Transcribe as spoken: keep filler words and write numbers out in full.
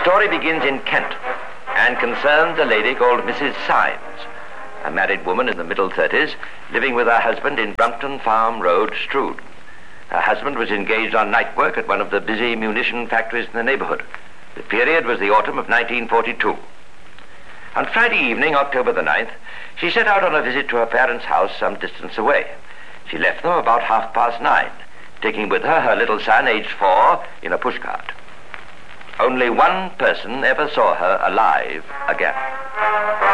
story begins in Kent and concerns a lady called Missus Symes, a married woman in the middle thirties, living with her husband in Brumpton Farm Road, Strood. Her husband was engaged on night work at one of the busy munition factories in the neighborhood. The period was the autumn of nineteen forty-two. On Friday evening, October the ninth, she set out on a visit to her parents' house some distance away. She left them about half past nine, taking with her her little son, aged four, in a pushcart. Only one person ever saw her alive again.